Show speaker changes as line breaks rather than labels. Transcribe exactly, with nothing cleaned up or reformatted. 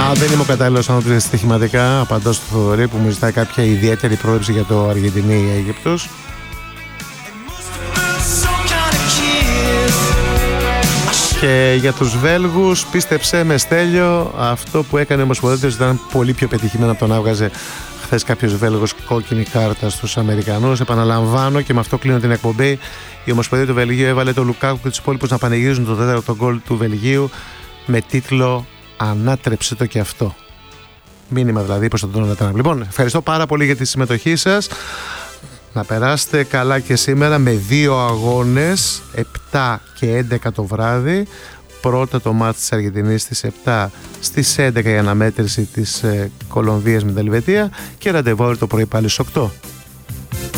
Α, δεν είμαι ο κατάλληλος άνθρωπος για στοιχηματικά. Απαντώ στο Θοδωρή που μου ζητάει κάποια ιδιαίτερη πρόβλεψη για το Αργεντινή ή Αίγυπτος. Και για τους Βέλγους, πίστεψέ με Στέλιο, αυτό που έκανε ο Ομοσπονδίτης ήταν πολύ πιο πετυχημένο από το να βγάζε χθες κάποιος Βέλγος κόκκινη κάρτα στους Αμερικανούς. Επαναλαμβάνω και με αυτό κλείνω την εκπομπή. Η Ομοσπονδία του Βελγίου έβαλε το Λουκάκου και τους υπόλοιπους να πανηγυρίζουν το τέταρτο γκολ του Βελγίου με τίτλο «Ανάτρεψε το και αυτό». Μήνυμα δηλαδή προς τον Ντόναλντ Τραμπ. Λοιπόν, ευχαριστώ πάρα πολύ για τη συμμετοχή σας. Να περάσετε καλά και σήμερα με δύο αγώνες, επτά και έντεκα το βράδυ. Πρώτα το μάτς της Αργεντινής στις επτά, στις έντεκα η αναμέτρηση της ε, Κολομβίας με την Ελβετία και ραντεβού το πρωί πάλι στις οκτώ.